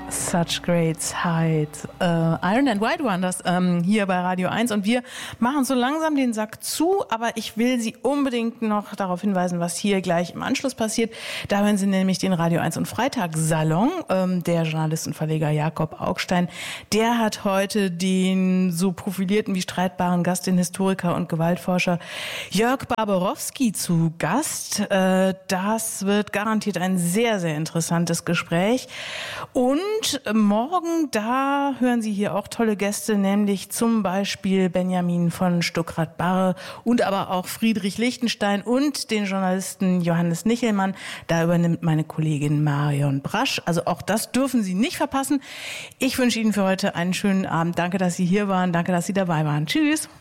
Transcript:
Such Great Sight. Iron and White waren das hier bei Radio 1 und wir machen so langsam den Sack zu, aber ich will Sie unbedingt noch darauf hinweisen, was hier gleich im Anschluss passiert. Da hören Sie nämlich den Radio 1 und Freitagssalon. Der Journalist und Verleger Jakob Augstein, der hat heute den so profilierten wie streitbaren Gast, den Historiker und Gewaltforscher Jörg Barbarowski zu Gast. Das wird garantiert ein sehr, sehr interessantes Gespräch. Und morgen, da hören Sie hier auch tolle Gäste, nämlich zum Beispiel Benjamin von Stuckrad-Barre und aber auch Friedrich Lichtenstein und den Journalisten Johannes Nichelmann. Da übernimmt meine Kollegin Marion Brasch. Also auch das dürfen Sie nicht verpassen. Ich wünsche Ihnen für heute einen schönen Abend. Danke, dass Sie hier waren. Danke, dass Sie dabei waren. Tschüss.